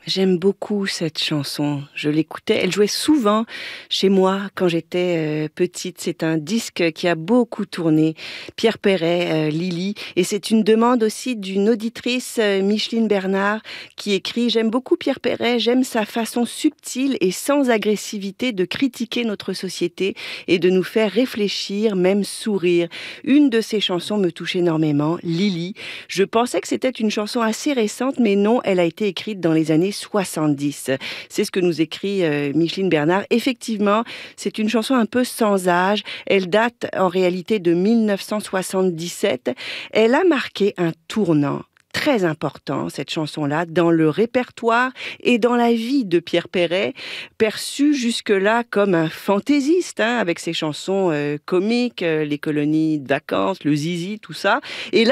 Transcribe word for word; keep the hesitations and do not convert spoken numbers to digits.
J'aime beaucoup cette chanson. Je l'écoutais, elle jouait souvent chez moi quand j'étais euh, petite. C'est un disque qui a beaucoup tourné. Pierre Perret, euh, Lily. Et c'est une demande aussi d'une auditrice, euh, Micheline Bernard, qui écrit: j'aime beaucoup Pierre Perret, j'aime sa façon subtile et sans agressivité de critiquer notre société et de nous faire réfléchir, même sourire. Une de ses chansons me touche énormément, Lily. Je pensais que c'était une chanson assez récente, mais non, elle a été écrite dans les années soixante-dix. C'est ce que nous écrit euh, Micheline Bernard. Effectivement, c'est une chanson un peu sans âge. Elle date en réalité de mille neuf cent soixante-dix-sept. Elle a marqué un tournant très important, cette chanson-là, dans le répertoire et dans la vie de Pierre Perret, perçu jusque-là comme un fantaisiste, hein, avec ses chansons euh, comiques, euh, les colonies de vacances, le zizi, tout ça. Et là,